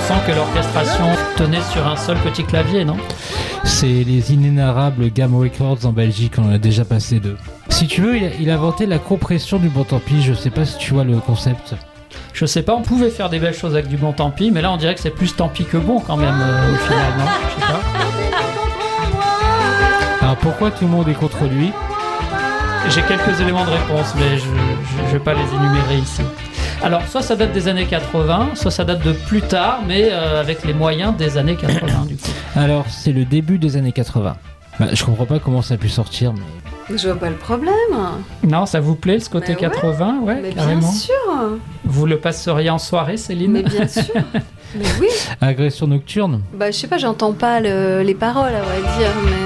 sens que l'orchestration tenait sur un seul petit clavier, non ? C'est les inénarrables Gamme Records en Belgique, on en a déjà passé 2. Si tu veux, il a inventé la compression du bon tant pis, je sais pas si tu vois le concept. Je sais pas, on pouvait faire des belles choses avec du bon tant pis, mais là on dirait que c'est plus tant pis que bon quand même au final, non ? Je sais pas. Alors pourquoi tout le monde est contre lui ? J'ai quelques éléments de réponse, mais je vais pas les énumérer ici. Alors, soit ça date des années 80, soit ça date de plus tard, mais avec les moyens des années 80 du coup. Alors, c'est le début des années 80. Je comprends pas comment ça a pu sortir, mais... Je vois pas le problème. Non, ça vous plaît ce côté 80 ? Ouais, Mais carrément. bien sûr. Vous le passeriez en soirée, Céline ? Mais bien sûr. Mais oui. Agression nocturne ? Je sais pas, j'entends pas les paroles, à vrai dire, mais...